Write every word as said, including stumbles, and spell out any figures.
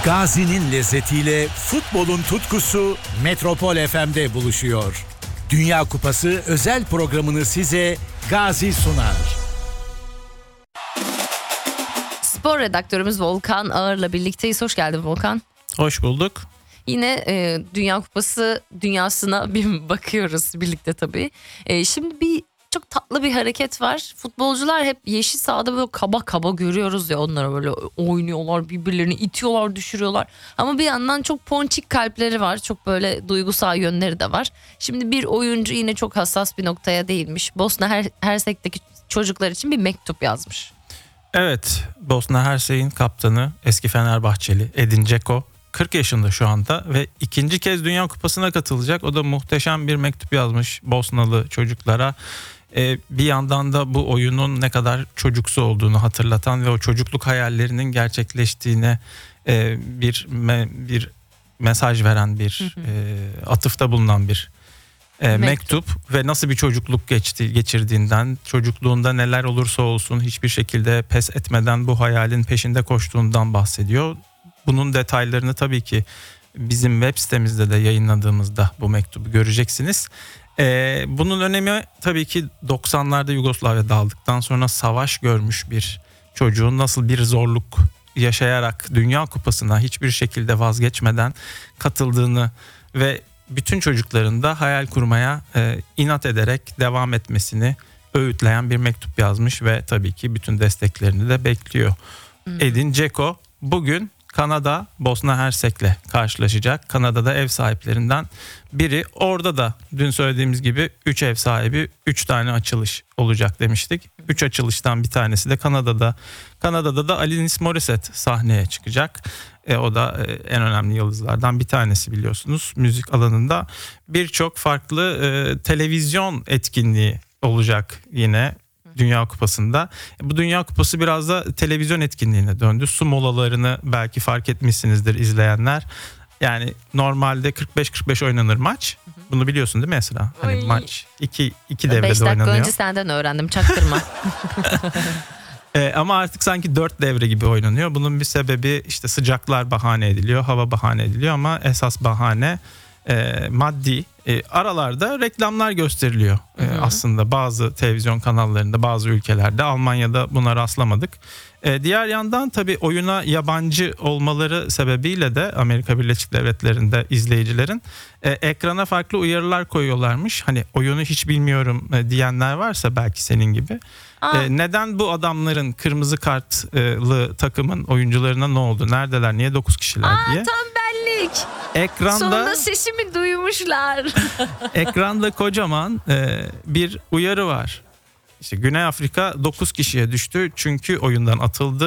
Gazi'nin lezzetiyle futbolun tutkusu Metropol F M'de buluşuyor. Dünya Kupası özel programını size Gazi sunar. Spor redaktörümüz Volkan Ağır'la birlikteyiz. Hoş geldin Volkan. Hoş bulduk. Yine e, Dünya Kupası dünyasına bir bakıyoruz birlikte tabii. E, şimdi bir çok tatlı bir hareket var. Futbolcular hep yeşil sahada böyle kaba kaba görüyoruz ya, onları böyle oynuyorlar, birbirlerini itiyorlar, düşürüyorlar. Ama bir yandan çok ponçik kalpleri var. Çok böyle duygusal yönleri de var. Şimdi bir oyuncu yine çok hassas bir noktaya değinmiş. Bosna Hersek'teki çocuklar için bir mektup yazmış. Evet, Bosna Hersek'in kaptanı eski Fenerbahçeli Edin Dzeko kırk yaşında şu anda ve ikinci kez Dünya Kupası'na katılacak. O da muhteşem bir mektup yazmış Bosnalı çocuklara. Ee, bir yandan da bu oyunun ne kadar çocuksu olduğunu hatırlatan ve o çocukluk hayallerinin gerçekleştiğine e, bir me, bir mesaj veren bir hı hı. E, atıfta bulunan bir e, mektup. mektup ve nasıl bir çocukluk geçti geçirdiğinden, çocukluğunda neler olursa olsun hiçbir şekilde pes etmeden bu hayalin peşinde koştuğundan bahsediyor. Bunun detaylarını tabii ki bizim web sitemizde de yayınladığımızda bu mektubu göreceksiniz. Ee, bunun önemi tabii ki doksanlarda Yugoslavya dağıldıktan sonra savaş görmüş bir çocuğun nasıl bir zorluk yaşayarak Dünya Kupası'na hiçbir şekilde vazgeçmeden katıldığını ve bütün çocukların da hayal kurmaya e, inat ederek devam etmesini öğütleyen bir mektup yazmış ve tabii ki bütün desteklerini de bekliyor. Hmm. Edin Dzeko bugün Kanada Bosna Hersek'le karşılaşacak. Kanada'da ev sahiplerinden biri. Orada da dün söylediğimiz gibi üç ev sahibi, üç tane açılış olacak demiştik. üç açılıştan bir tanesi de Kanada'da. Kanada'da da Alanis Morissette sahneye çıkacak. E, o da e, en önemli yıldızlardan bir tanesi biliyorsunuz. Müzik alanında birçok farklı e, televizyon etkinliği olacak yine Dünya Kupası'nda. Bu Dünya Kupası biraz da televizyon etkinliğine döndü. Su molalarını belki fark etmişsinizdir izleyenler. Yani normalde kırk beş kırk beş oynanır maç. Bunu biliyorsun değil mi Esra? Hani Oy. maç iki iki devrede oynanıyor. beş dakika önce senden öğrendim, çaktırma. e, ama artık sanki dört devre gibi oynanıyor. Bunun bir sebebi işte sıcaklar bahane ediliyor, hava bahane ediliyor ama esas bahane e, maddi. E, aralarda reklamlar gösteriliyor e, aslında bazı televizyon kanallarında, bazı ülkelerde. Almanya'da buna rastlamadık. E, diğer yandan tabii oyuna yabancı olmaları sebebiyle de Amerika Birleşik Devletleri'nde izleyicilerin e, ekrana farklı uyarılar koyuyorlarmış. Hani oyunu hiç bilmiyorum e, diyenler varsa belki senin gibi. E, neden bu adamların kırmızı kartlı takımın oyuncularına ne oldu? Neredeler? Niye dokuz kişiler Aa, diye. Tam benlik. Ekranda, sonunda sesimi duymuşlar. Ekranda kocaman e, bir uyarı var. İşte Güney Afrika dokuz kişiye düştü çünkü oyundan atıldı.